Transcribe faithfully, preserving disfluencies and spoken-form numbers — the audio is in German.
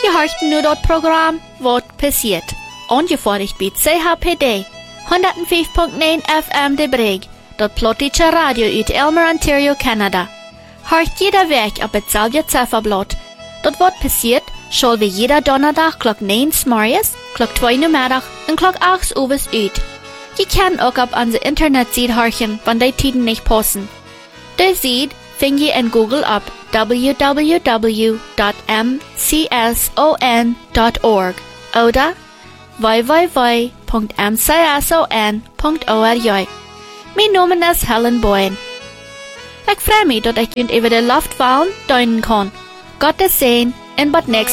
Je hoort nu dat Programm Wat passiert. Angefertigt bei C H P D honderdvijf komma negen F M de Breg, dat plotische radio uit Elmer, Ontario, Canada. Hoort jeder Werk op hetzelfde Zifferblad. Dat Wat passiert, schall we jeder Donnerdag klok negen morgens, klok twee namiddag en klok acht overs uit. Je kan ook op onze internetsite horchen, wanneer die tijden niet passen. De site vind je in Google op w w w dot m c s o n dot org oder w w w dot m c s o n dot org. Mijn naam is Helen Boyen. Ik freue mich, dat ik jullie over de Luft vallen duinen kan. Gott es sehen en tot nächste